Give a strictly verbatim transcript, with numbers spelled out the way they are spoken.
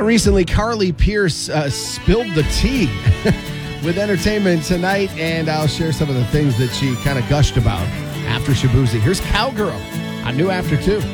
recently, Carly Pierce uh, spilled the tea with Entertainment Tonight, and I'll share some of the things that she kind of gushed about after Shaboozey. Here's Cowgirl on New After two.